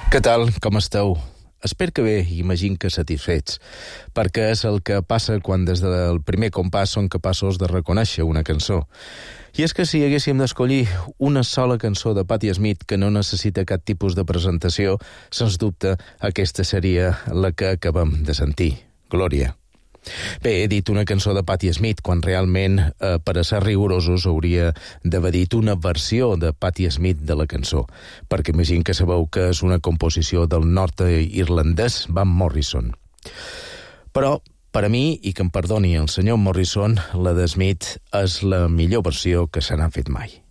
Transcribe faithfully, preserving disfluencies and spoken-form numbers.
Què tal? Com esteu? Espero que bé, imagino que satisfets, perquè és el que passa quan des del primer compàs som capaços de reconèixer una cançó. I és que si haguéssim d'escollir una sola cançó de Patti Smith que no necessita cap tipus de presentació, sens dubte aquesta seria la que acabem de sentir, Glòria. Bé, he dit una cançó de Patti Smith, quan realment, eh, per a ser rigorosos, hauria d'haver dit una versió de Patti Smith de la cançó, perquè imagino que sabeu que és una composició del nord-irlandès Van Morrison. Però, per a mi, i que em perdoni el senyor Morrison, la de Smith és la millor versió que se n'ha fet mai.